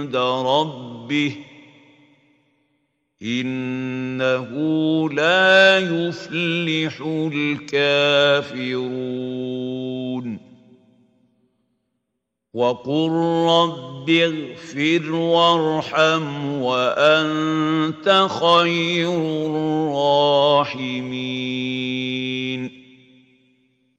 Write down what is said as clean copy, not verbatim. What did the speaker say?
عند ربه إنه لا يفلح الكافرون وقل رب اغفر وارحم وأنت خير الراحمين